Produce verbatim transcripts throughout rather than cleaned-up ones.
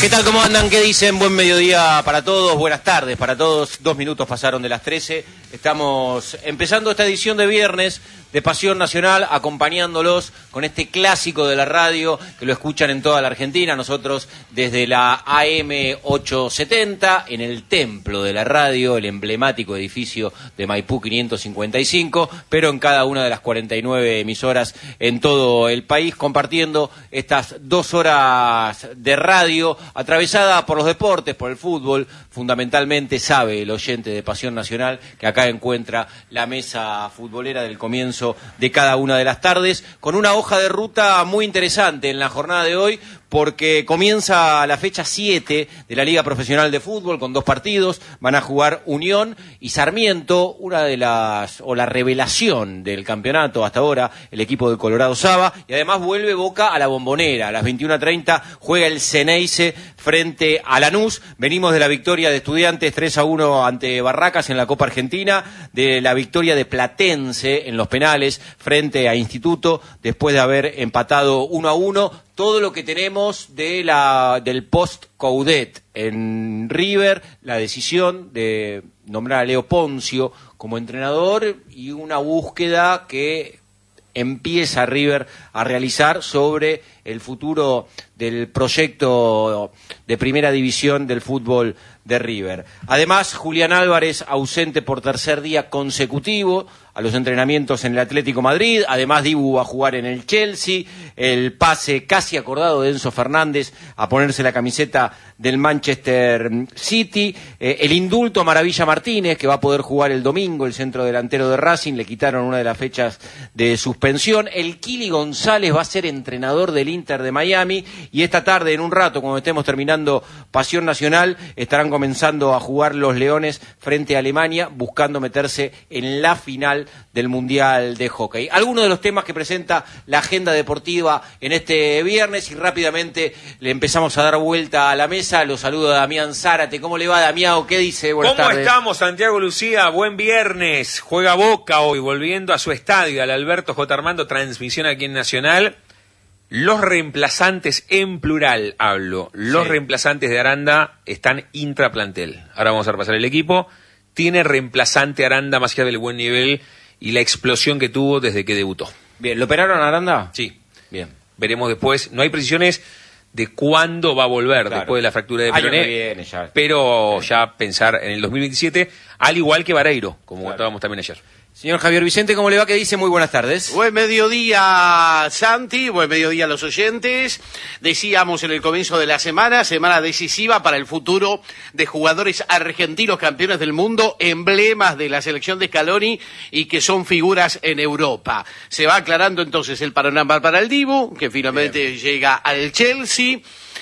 ¿Qué tal? ¿Cómo andan? ¿Qué dicen? Buen mediodía para todos, buenas tardes para todos. Dos minutos pasaron de las trece. Estamos empezando esta edición de viernes de Pasión Nacional, acompañándolos con este clásico de la radio que lo escuchan en toda la Argentina. Nosotros desde la A M ochocientos setenta, en el templo de la radio, el emblemático edificio de Maipú quinientos cincuenta y cinco, pero en cada una de las cuarenta y nueve emisoras en todo el país, compartiendo estas dos horas de radio atravesada por los deportes, por el fútbol. Fundamentalmente sabe el oyente de Pasión Nacional que acá encuentra la mesa futbolera del comienzo de cada una de las tardes, con una hoja de ruta muy interesante en la jornada de hoy, porque comienza la fecha siete de la Liga Profesional de Fútbol con dos partidos. Van a jugar Unión y Sarmiento, una de las, o la revelación del campeonato hasta ahora, el equipo de Colorado Saba, y además vuelve Boca a la Bombonera. A las veintiuna treinta juega el Ceneice frente a Lanús. Venimos de la victoria de Estudiantes tres a uno ante Barracas en la Copa Argentina, de la victoria de Platense en los penales frente a Instituto, después de haber empatado uno a uno. Todo lo que tenemos de la del post-Coudet en River, la decisión de nombrar a Leo Poncio como entrenador y una búsqueda que empieza River a realizar sobre el futuro del proyecto de primera división del fútbol de River. Además, Julián Álvarez ausente por tercer día consecutivo a los entrenamientos en el Atlético Madrid. Además, Dibu va a jugar en el Chelsea. El pase casi acordado de Enzo Fernández a ponerse la camiseta del Manchester City. Eh, el indulto a Maravilla Martínez, que va a poder jugar el domingo, el centro delantero de Racing. Le quitaron una de las fechas de suspensión. El Kili González va a ser entrenador del Inter de Miami. Y esta tarde, en un rato, cuando estemos terminando Pasión Nacional, estarán comenzando a jugar los Leones frente a Alemania, buscando meterse en la final del Mundial de Hockey. Algunos de los temas que presenta la agenda deportiva en este viernes, y rápidamente le empezamos a dar vuelta a la mesa. Lo saludo a Damián Zárate. ¿Cómo le va, Damián? ¿Qué dice? Buenas ¿Cómo tardes. estamos, Santiago Lucía? Buen viernes. Juega Boca hoy, volviendo a su estadio, al Alberto J. Armando, transmisión aquí en Nacional. Los reemplazantes, en plural hablo, los sí. reemplazantes de Aranda están intraplantel. Ahora vamos a repasar el equipo. Tiene reemplazante Aranda más allá del buen nivel y la explosión que tuvo desde que debutó. Bien, ¿lo operaron a Aranda? Sí. Bien. Veremos después. No hay precisiones de cuándo va a volver, claro, después de la fractura de peroné, viene ya. pero sí. ya pensar en el dos mil veintisiete, al igual que Vareiro, como claro. contábamos también ayer. Señor Javier Vicente, ¿cómo le va? ¿Qué dice? Muy buenas tardes. Buen mediodía, Santi, buen mediodía a los oyentes. Decíamos en el comienzo de la semana, semana decisiva para el futuro de jugadores argentinos campeones del mundo, emblemas de la selección de Scaloni y que son figuras en Europa. Se va aclarando entonces el panorama para el Dibu, que finalmente Bien. llega al Chelsea.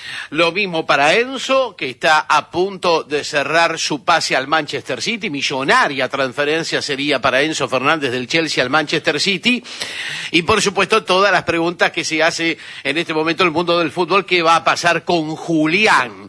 Lo mismo para Enzo, que está a punto de cerrar su pase al Manchester City. Millonaria transferencia sería para Enzo Fernández del Chelsea al Manchester City. Y por supuesto todas las preguntas que se hace en este momento en el mundo del fútbol. ¿Qué va a pasar con Julián?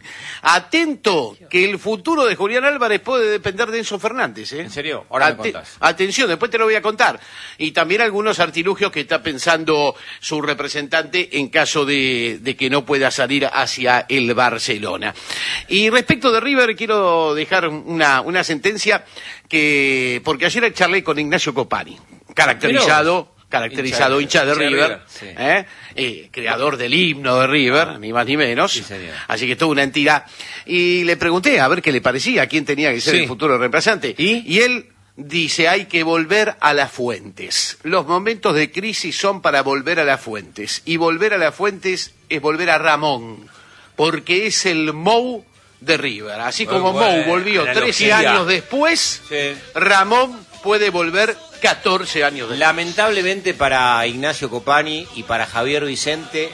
Atento, que el futuro de Julián Álvarez puede depender de Enzo Fernández, ¿eh? ¿En serio? Ahora me contás. Atención, después te lo voy a contar. Y también algunos artilugios que está pensando su representante en caso de, de que no pueda salir hacia el Barcelona. Y respecto de River, quiero dejar una, una sentencia que, porque ayer charlé con Ignacio Copani, caracterizado... caracterizado hincha de, hincha de River, River sí. ¿eh? Eh, creador del himno de River, ah. ni más ni menos, sí, así que toda una entidad, y le pregunté a ver qué le parecía, quién tenía que ser sí. el futuro reemplazante, ¿Y? y él dice, hay que volver a las fuentes, los momentos de crisis son para volver a las fuentes, y volver a las fuentes es volver a Ramón, porque es el Mou de River, así Muy como bueno, Mou volvió trece años después, sí. Ramón puede volver catorce años después. Lamentablemente para Ignacio Copani y para Javier Vicente,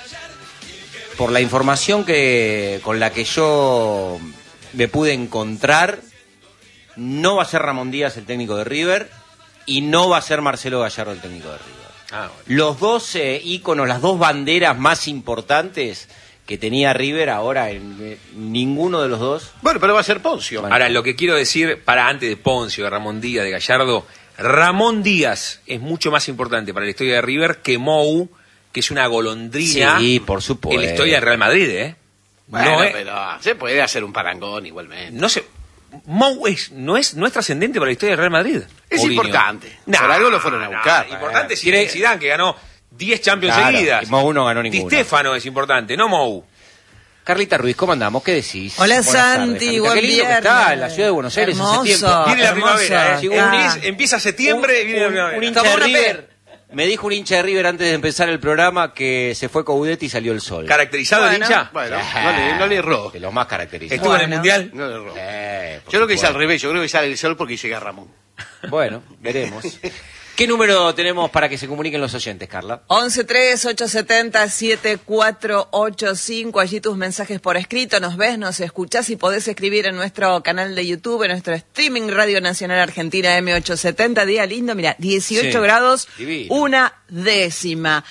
por la información que con la que yo me pude encontrar, no va a ser Ramón Díaz el técnico de River y no va a ser Marcelo Gallardo el técnico de River. Ah, bueno. Los dos eh, íconos, las dos banderas más importantes que tenía River, ahora en, eh, ninguno de los dos. Bueno, pero va a ser Poncio. Ahora, lo que quiero decir, para antes de Poncio, de Ramón Díaz, de Gallardo, Ramón Díaz es mucho más importante para la historia de River que Mou, que es una golondrina sí, por supuesto. en la historia del Real Madrid, ¿eh? Bueno, no es, pero se puede hacer un parangón igualmente. no sé, Mou es, no es no es trascendente para la historia del Real Madrid. Es Mourinho. importante. Nah, Por algo lo fueron a buscar. nah, importante es Tiene- Zidane, que ganó diez Champions Claro, seguidas. y Mou no ganó Di ninguna. Stéfano es importante, no Mou. Carlita Ruiz, ¿cómo andamos? ¿Qué decís? Hola, Buenas Santi, tardes, buen Qué lindo que viernes. está en la ciudad de Buenos Aires Hermoso. hace tiempo. Viene la hermoso. primavera, ¿eh? Llegó Un- un- Ah. empieza septiembre y viene la un, primavera. un hincha Como de una River, me dijo un hincha de River antes de empezar el programa que se fue Coudet y salió el sol. ¿Caracterizado el Bueno. hincha? Bueno, no le, no le erró. De los más caracterizados. ¿Estuvo en el Bueno. Mundial? No le erró. Eh, por Yo creo que es al supuesto. revés. Yo creo que sale el sol porque llega Ramón. Bueno, veremos. ¿Qué número tenemos para que se comuniquen los oyentes, Carla? once tres ocho siete cero siete cuatro ocho cinco. Allí tus mensajes por escrito. Nos ves, nos escuchás y podés escribir en nuestro canal de YouTube, en nuestro streaming Radio Nacional Argentina M ochocientos setenta. Día lindo, mira, dieciocho Sí, grados, divino. una décima.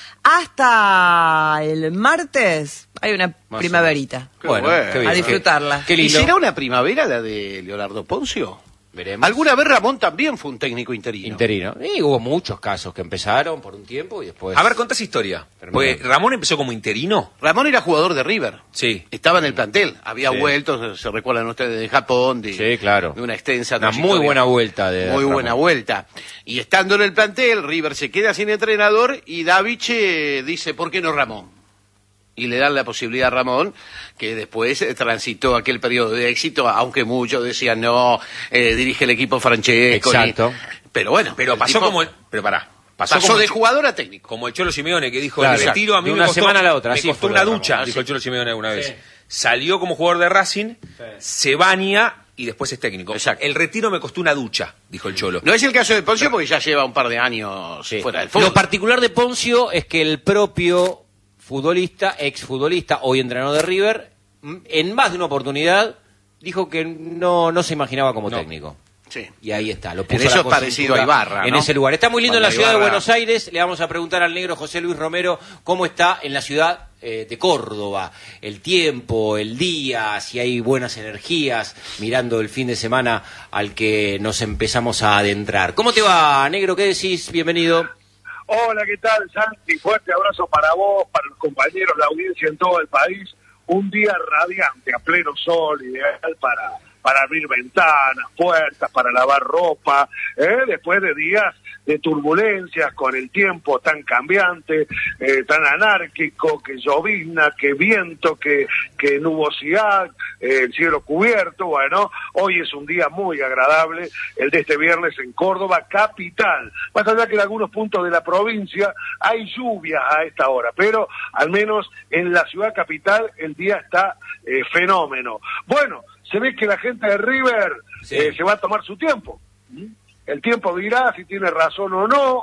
Hasta el martes hay una Más primaverita. Qué bueno, bueno. qué bien. A disfrutarla. Qué ¿Y lindo. será una primavera la de Leonardo Poncio? Veremos. Alguna vez Ramón también fue un técnico interino. Interino. Y hubo muchos casos que empezaron por un tiempo y después... A ver, contás historia. Terminó. Porque Ramón empezó como interino. Ramón era jugador de River. Sí. Estaba en el plantel. Había Sí. vuelto, se recuerdan ustedes, de Japón, de, Sí, claro. de una extensa Una trayectoria. muy buena vuelta de Muy Ramón. buena vuelta. Y estando en el plantel, River se queda sin entrenador y Daviche dice, ¿por qué no Ramón? Y le dan la posibilidad a Ramón, que después eh, transitó aquel periodo de éxito, aunque muchos decían, no, eh, dirige el equipo Francesco. Exacto. Pero bueno. Pero el pasó tipo como el, pero pará, pasó, pasó como de el, jugador a técnico. como el Cholo Simeone, que dijo, Claro, el retiro a mí de me una costó, semana a la otra, me así costó fue una lo de ducha, Ramón. dijo el Cholo Simeone alguna vez. Sí. Salió como jugador de Racing, se baña y después es técnico. Exacto. El retiro me costó una ducha, dijo el Cholo. No es el caso de Poncio porque ya lleva un par de años Sí. fuera del fútbol. Lo particular de Poncio es que el propio futbolista, exfutbolista, hoy entrenador de River, m- en más de una oportunidad dijo que no, no se imaginaba como No. técnico. Sí. Y ahí está, lo En puso eso la es parecido coyuntura a Ibarra, en ¿no? ese lugar. Está muy lindo en Cuando la ciudad de Ibarra- Buenos Aires. Le vamos a preguntar al negro José Luis Romero cómo está en la ciudad eh, de Córdoba. El tiempo, el día, si hay buenas energías, mirando el fin de semana al que nos empezamos a adentrar. ¿Cómo te va, negro? ¿Qué decís? Bienvenido. Hola, ¿qué tal, Santi? Fuerte abrazo para vos, para los compañeros, la audiencia en todo el país. Un día radiante, a pleno sol, ideal para, para abrir ventanas, puertas, para lavar ropa, ¿eh? Después de días de turbulencias con el tiempo tan cambiante, eh, tan anárquico, que llovizna, que viento, que, que nubosidad, eh, el cielo cubierto. Bueno, hoy es un día muy agradable, el de este viernes en Córdoba, capital. Más allá que en algunos puntos de la provincia hay lluvias a esta hora, pero al menos en la ciudad capital el día está eh, fenómeno. Bueno, se ve que la gente de River Sí. eh, se va a tomar su tiempo. ¿Mm? El tiempo dirá si tiene razón o no,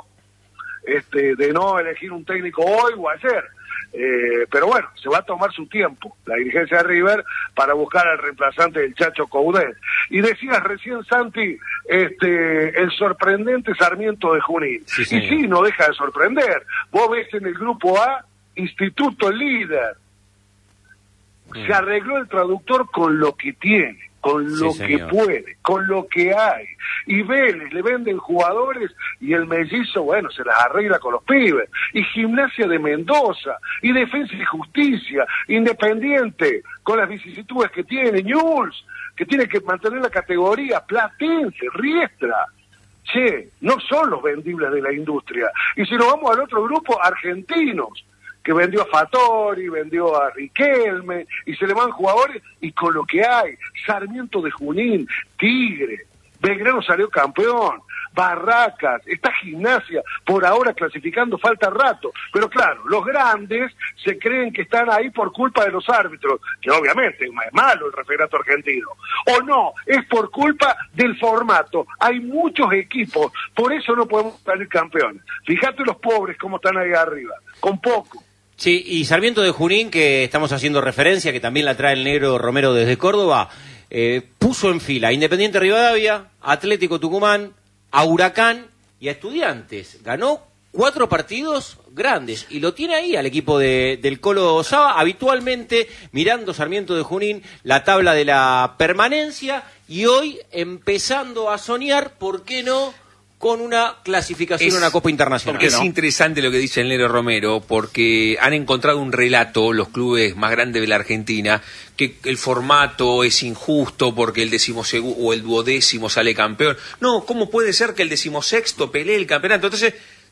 este, de no elegir un técnico hoy o ayer. Eh, pero bueno, se va a tomar su tiempo la dirigencia de River para buscar al reemplazante del Chacho Coudet. Y decías recién, Santi, este, el sorprendente Sarmiento de Junín. Sí, y señor. sí, no deja de sorprender. Vos ves en el grupo A, Instituto Líder. Se arregló el traductor con lo que tiene, con Sí, lo señor. que puede, con lo que hay. Y Vélez le venden jugadores y el mellizo, bueno, se las arregla con los pibes. Y Gimnasia de Mendoza, y Defensa y Justicia, Independiente, con las vicisitudes que tiene, Newell's, que tiene que mantener la categoría, Platense, Riestra. Che, no son los vendibles de la industria. Y si nos vamos al otro grupo, argentinos, que vendió a Fattori, vendió a Riquelme, y se le van jugadores, y con lo que hay, Sarmiento de Junín, Tigre, Belgrano salió campeón, Barracas, está Gimnasia, por ahora clasificando, falta rato, pero claro, los grandes se creen que están ahí por culpa de los árbitros, que obviamente es malo el referato argentino, o no, es por culpa del formato, hay muchos equipos, por eso no podemos salir campeones. Fíjate los pobres cómo están ahí arriba, con poco. Sí, y Sarmiento de Junín, que estamos haciendo referencia, que también la trae el negro Romero desde Córdoba, eh, puso en fila a Independiente Rivadavia, a Atlético Tucumán, a Huracán y a Estudiantes. Ganó cuatro partidos grandes y lo tiene ahí al equipo de, del Colo Saba, habitualmente mirando Sarmiento de Junín la tabla de la permanencia y hoy empezando a soñar, ¿por qué no?, con una clasificación Es- a una Copa Internacional. Es no? interesante lo que dice el Nero Romero, porque han encontrado un relato, los clubes más grandes de la Argentina, que el formato es injusto porque el decimosegu- o el duodécimo sale campeón. No, ¿cómo puede ser que el decimosexto pelee el campeonato? Entonces,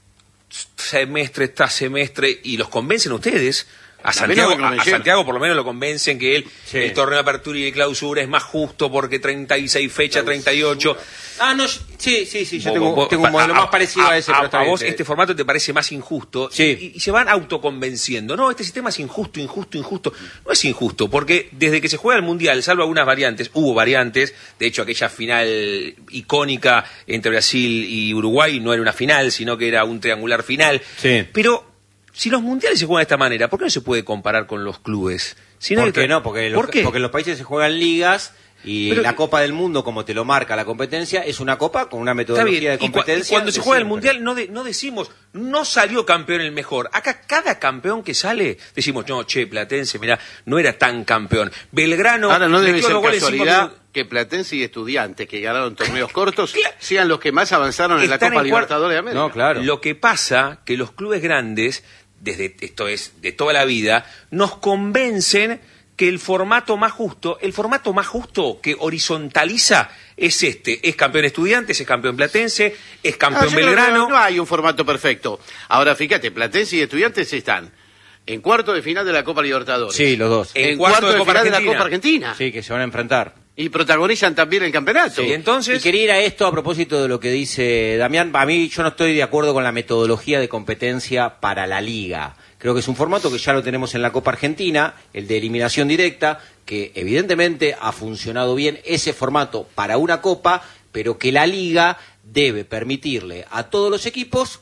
semestre tras semestre, y los convencen ustedes. A A mí no Santiago, me a, a convencieron. Santiago por lo menos lo convencen que él, Sí. el torneo de apertura y de clausura es más justo porque treinta y seis fechas, treinta y ocho. Ah, no, sí, sí, sí, yo Vos- tengo, vos- tengo un modelo a- más parecido a, a, ese. pero está a bien, vos sí. este formato te parece más injusto, Sí. y, y se van autoconvenciendo. No, este sistema es injusto, injusto, injusto. No es injusto, porque desde que se juega el Mundial, salvo algunas variantes, hubo variantes, de hecho aquella final icónica entre Brasil y Uruguay no era una final, sino que era un triangular final. Sí. Pero si los mundiales se juegan de esta manera, ¿por qué no se puede comparar con los clubes? Si no ¿Por hay qué otra- no? Porque, los, ¿Por qué? porque en los países se juegan ligas y Pero- la Copa del Mundo, como te lo marca la competencia, es una copa con una Está metodología bien, de y, cua- y competencia. cuando se de juega el siempre. Mundial no, de- no decimos, no salió campeón el mejor. Acá cada campeón que sale, decimos, no, che, Platense, mirá, no era tan campeón. Belgrano Ahora no debe metió ser los goles en cinco casualidad minutos. que Platense y Estudiantes, que ganaron torneos cortos, Claro. sean los que más avanzaron en la Están Copa en cuar- Libertadores de América. No, claro. Lo que pasa que los clubes grandes, desde esto es de toda la vida, nos convencen que el formato más justo, el formato más justo que horizontaliza es este, es campeón Estudiantes, es campeón Platense, es No, campeón yo creo que Belgrano. No, no hay un formato perfecto. Ahora, fíjate, Platense y Estudiantes están en cuarto de final de la Copa Libertadores. Sí, los dos. En En, cuarto cuarto de de, Copa final de la Argentina. Copa Argentina. Sí, que se van a enfrentar. Y protagonizan también el campeonato. Y entonces, Y quería ir a esto a propósito de lo que dice Damián. A mí yo no estoy de acuerdo con la metodología de competencia para la liga. Creo que es un formato que ya lo tenemos en la Copa Argentina, el de eliminación directa, que evidentemente ha funcionado bien ese formato para una copa, pero que la liga debe permitirle a todos los equipos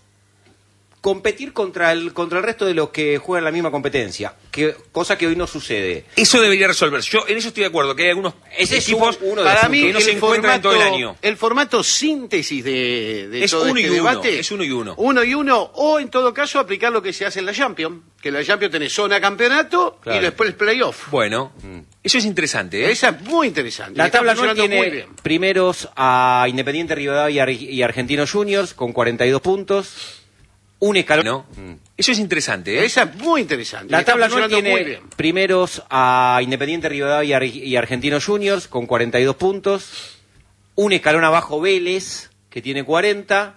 competir contra el contra el resto de los que juegan la misma competencia, que cosa que hoy no sucede. eso debería resolverse. Yo en eso estoy de acuerdo, que hay algunos Ese es equipos uno de los Para mí, que no el se encuentran en todo el formato- año. El formato síntesis de, de Es todo uno y este uno, debate es uno y uno. Uno y uno, o en todo caso aplicar lo que se hace en la Champions. Que en la Champions tenés zona campeonato Claro. y después el playoff. Bueno, eso es interesante, ¿eh? Esa es muy interesante. La Está tabla anual funcionando muy tiene bien. primeros a Independiente Rivadavia y Argentinos Juniors con cuarenta y dos puntos. Un escalón. ¿No? Eso es interesante, ¿eh? Esa es muy interesante. La Está tabla anual funcionando muy tiene bien. primeros a Independiente Rivadavia y Argentinos Juniors con cuarenta y dos puntos. Un escalón abajo Vélez, que tiene cuarenta.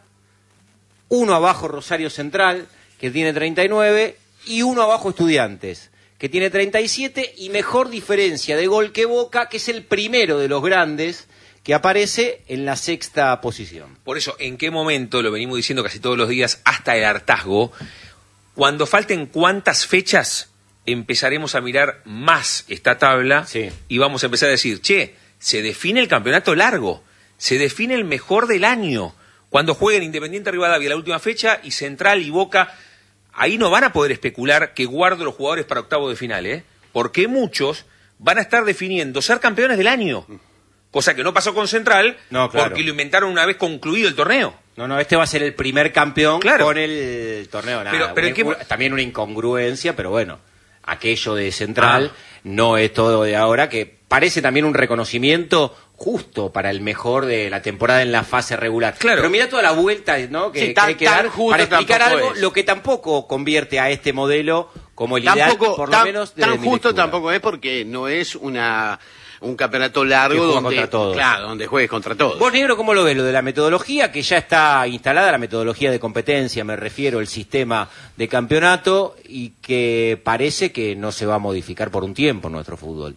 Uno abajo Rosario Central, que tiene treinta y nueve. Y uno abajo Estudiantes, que tiene treinta y siete. Y mejor diferencia de gol que Boca, que es el primero de los grandes, que aparece en la sexta posición. Por eso, ¿en qué momento, lo venimos diciendo casi todos los días, hasta el hartazgo, cuando falten cuántas fechas, empezaremos a mirar más esta tabla Sí. y vamos a empezar a decir, che, se define el campeonato largo, se define el mejor del año. Cuando jueguen Independiente Rivadavia la última fecha y Central y Boca, ahí no van a poder especular que guardo los jugadores para octavo de final, ¿eh? Porque muchos van a estar definiendo ser campeones del año. Cosa que no pasó con Central, No, claro. porque lo inventaron una vez concluido el torneo. No, no, este va a ser el primer campeón Claro. con el torneo. Nada, Pero- pero una- ¿en qué mo- una- también una incongruencia, pero bueno, aquello de Central no es todo de ahora, que parece también un reconocimiento justo para el mejor de la temporada en la fase regular. Claro. Pero mira toda la vuelta, ¿no? que, Sí, que tan- hay que tan dar justo para explicar tampoco algo, es. lo que tampoco convierte a este modelo como el ideal, Tampoco, por lo tan, menos desde tan mi justo lectura. tampoco es porque no es una un campeonato largo Que juega donde contra todos. claro, donde juegues contra todos. Vos, Negro, ¿cómo lo ves? Lo de la metodología, que ya está instalada, la metodología de competencia, me refiero al sistema de campeonato, y que parece que no se va a modificar por un tiempo en nuestro fútbol.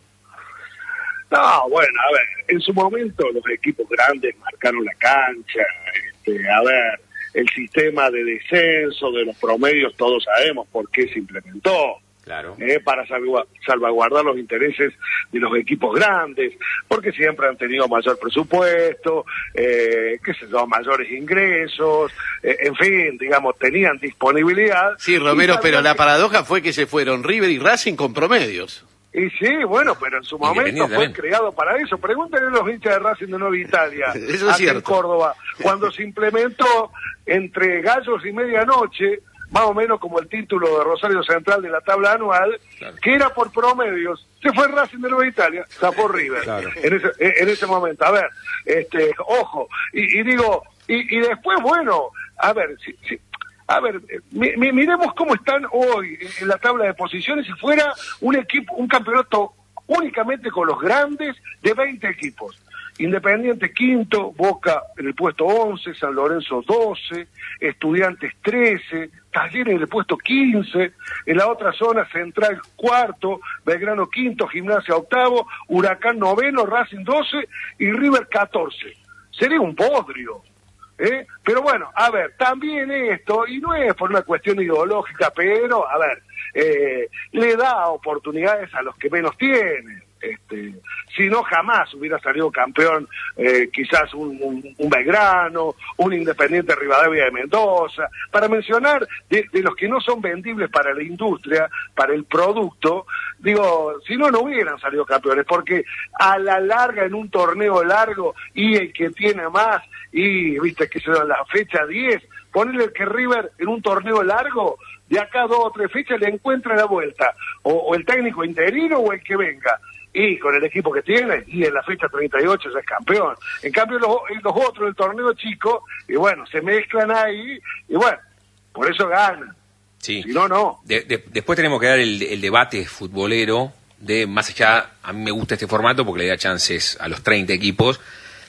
No, bueno, a ver, en su momento los equipos grandes marcaron la cancha, este, a ver, el sistema de descenso de los promedios, todos sabemos por qué se implementó. Claro. Eh, para salva- salvaguardar los intereses de los equipos grandes, porque siempre han tenido mayor presupuesto, eh, qué sé yo, mayores ingresos, eh, en fin, digamos, tenían disponibilidad. Sí, Romero, Y pero sabían la que- paradoja fue que se fueron River y Racing con promedios. Y sí, bueno, pero en su momento Independiente fue también. creado para eso. Pregúntenle a los hinchas de Racing de Nueva Italia, Eso es aquí en cierto. Córdoba, cuando se implementó entre gallos y medianoche, más o menos como el título de Rosario Central de la tabla anual, Claro. que era por promedios. Se fue Racing de Nueva Italia, zafó River Claro. en, ese, en ese momento. A ver, este, ojo, y, y digo, Y, y después, bueno, a ver, si, si, a ver, mi, mi, miremos cómo están hoy en la tabla de posiciones si fuera un equipo, un campeonato únicamente con los grandes de veinte equipos. Independiente quinto, Boca en el puesto once, San Lorenzo doce, Estudiantes trece, Talleres en el puesto quince, en la otra zona Central cuarto, Belgrano quinto, Gimnasia octavo, Huracán noveno, Racing doce y River catorce. Sería un bodrio, ¿eh? Pero bueno, a ver, también esto, y no es por una cuestión ideológica, pero, a ver, eh, le da oportunidades a los que menos tienen. Este, si no, jamás hubiera salido campeón eh, quizás un, un, un Belgrano, un Independiente Rivadavia de Mendoza, para mencionar de, de los que no son vendibles para la industria, para el producto. Digo, si no, no hubieran salido campeones, porque a la larga, en un torneo largo, y el que tiene más, y viste que se da la fecha diez, ponerle que River en un torneo largo, de acá dos o tres fechas le encuentra la vuelta, o, o el técnico interino o el que venga. Y con el equipo que tiene, y en la fecha treinta y ocho ya es campeón. En cambio, los, los otros del torneo chico, y bueno, se mezclan ahí, y bueno, por eso ganan. Sí. Si no, no. De, de, después tenemos que dar el, el debate futbolero, de más allá, a mí me gusta este formato porque le da chances a los treinta equipos.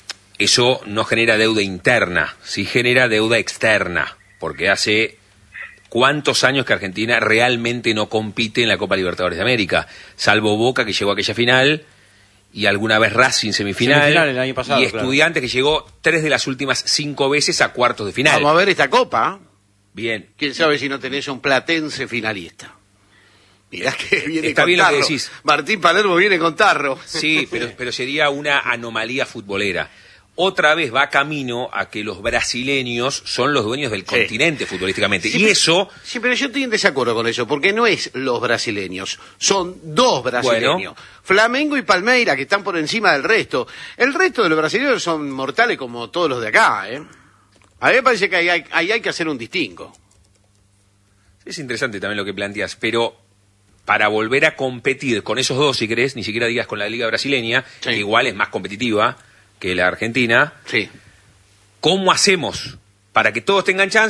Eso no genera deuda interna, sí genera deuda externa, porque hace cuántos años que Argentina realmente no compite en la Copa Libertadores de América, salvo Boca, que llegó a aquella final, y alguna vez Racing semifinal, semifinal el año pasado, y Estudiantes, claro, que llegó tres de las últimas cinco veces a cuartos de final. Vamos a ver esta Copa. Bien. ¿Quién sabe si no tenés un platense finalista? Mirá que viene Está con bien tarro. Lo que decís. Martín Palermo viene con tarro. Sí, pero, pero sería una anomalía futbolera. Otra vez va camino a que los brasileños son los dueños del sí. continente futbolísticamente. Sí, y pero, eso... Sí, pero yo estoy en desacuerdo con eso, porque no es los brasileños, son dos brasileños. Bueno. Flamengo y Palmeiras, que están por encima del resto. El resto de los brasileños son mortales como todos los de acá, ¿eh? A mí me parece que ahí hay, ahí hay que hacer un distingo. Es interesante también lo que planteas, pero para volver a competir con esos dos, si querés, ni siquiera digas con la Liga Brasileña, sí, que igual es más competitiva que la Argentina, sí, ¿cómo hacemos para que todos tengan chance?